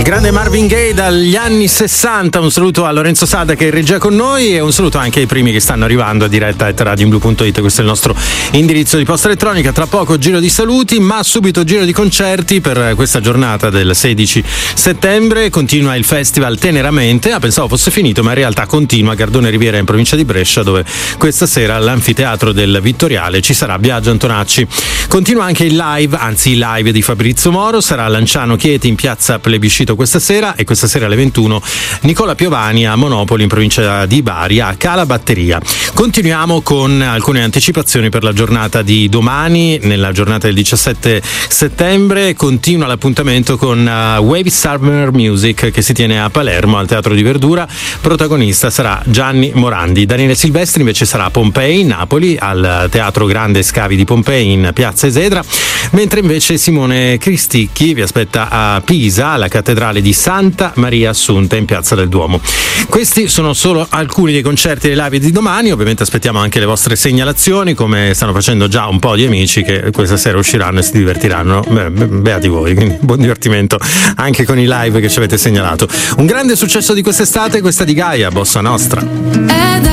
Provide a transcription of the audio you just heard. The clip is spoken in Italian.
grande Marvin Gaye dagli anni 60, un saluto a Lorenzo Sada che è in regia con noi e un saluto anche ai primi che stanno arrivando a diretta @radioinblu.it. Questo è il nostro indirizzo di posta elettronica. Tra poco giro di saluti, ma subito giro di concerti per questa giornata del 16 settembre. Continua il festival Teneramente, pensavo fosse finito ma in realtà continua a Gardone Riviera in provincia di Brescia, dove questa sera all'anfiteatro del Vittoriale ci sarà Biagio Antonacci. Continua anche il live di Fabrizio Moro, sarà a Lanciano Chieti in piazza Plebiscito questa sera, e questa sera alle 21 Nicola Piovani a Monopoli in provincia di Bari a Cala Batteria. Continuiamo con alcune anticipazioni per la giornata di domani. Nella giornata del 17 settembre continua l'appuntamento con Wave Summer Music che si tiene a Palermo al Teatro di Verdura. Protagonista sarà Gianni Morandi. Daniele Silvestri invece sarà a Pompei, Napoli, al Teatro Grande Scavi di Pompei in piazza Esedra, mentre invece Simone Cristicchi vi aspetta a Pisa, alla cattedrale di Santa Maria Assunta in piazza del Duomo. Questi sono solo alcuni dei concerti e dei live di domani. Ovviamente aspettiamo anche le vostre segnalazioni, come stanno facendo già un po' di amici che questa sera usciranno e si divertiranno. Beati voi, quindi buon divertimento anche con i live che ci avete segnalato. Un grande successo di quest'estate, questa di Gaia, Bossa Nostra.